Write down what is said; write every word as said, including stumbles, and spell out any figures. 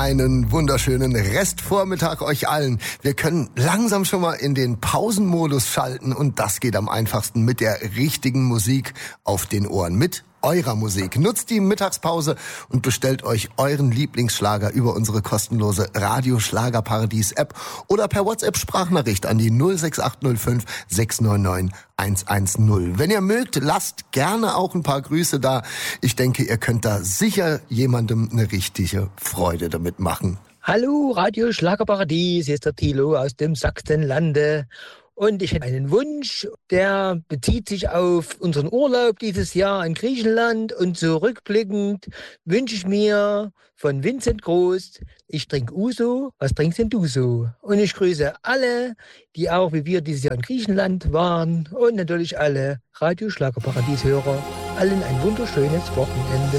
einen wunderschönen Restvormittag euch allen. Wir können langsam schon mal in den Pausenmodus schalten und das geht am einfachsten mit der richtigen Musik auf den Ohren, mit eurer Musik. Nutzt die Mittagspause und bestellt euch euren Lieblingsschlager über unsere kostenlose Radio Schlagerparadies App oder per WhatsApp-Sprachnachricht an die null sechs acht null fünf sechs neun neun eins eins null. Wenn ihr mögt, lasst gerne auch ein paar Grüße da. Ich denke, ihr könnt da sicher jemandem eine richtige Freude damit machen. Hallo, Radio Schlagerparadies, hier ist der Thilo aus dem Sachsenlande. Und ich hätte einen Wunsch, der bezieht sich auf unseren Urlaub dieses Jahr in Griechenland. Und zurückblickend wünsche ich mir von Vincent Groß, ich trinke Uso, was trinkst denn du so? Und ich grüße alle, die auch wie wir dieses Jahr in Griechenland waren. Und natürlich alle Radio Schlagerparadies-Hörer. Allen ein wunderschönes Wochenende.